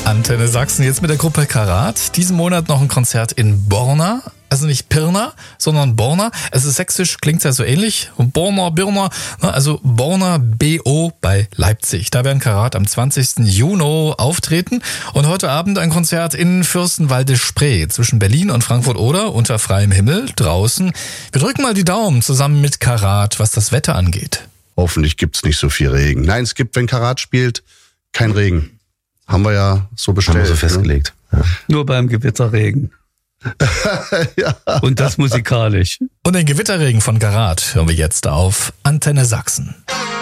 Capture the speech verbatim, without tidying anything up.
Antenne Sachsen jetzt mit der Gruppe Karat. Diesen Monat noch ein Konzert in Borna. Also nicht Pirna, sondern Borna. Es ist sächsisch, klingt ja so ähnlich. Borna, Birna, also Borna B O bei Leipzig. Da werden Karat am zwanzigsten Juni auftreten. Und heute Abend ein Konzert in Fürstenwalde-Spree zwischen Berlin und Frankfurt-Oder unter freiem Himmel draußen. Wir drücken mal die Daumen zusammen mit Karat, was das Wetter angeht. Hoffentlich gibt's nicht so viel Regen. Nein, es gibt, wenn Karat spielt, kein Regen. Haben wir ja so bestellt. Haben wir so festgelegt. Ne? Ja. Nur beim Gewitterregen. Ja. Und das musikalisch. Und den Gewitterregen von Karat hören wir jetzt auf Antenne Sachsen.